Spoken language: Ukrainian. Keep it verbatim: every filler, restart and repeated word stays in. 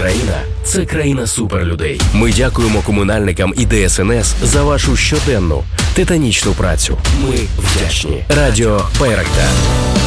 країна – це країна суперлюдей. Ми дякуємо комунальникам і Де Ес Ен Ес за вашу щоденну, титанічну працю. Ми вдячні. Радіо Байрактар.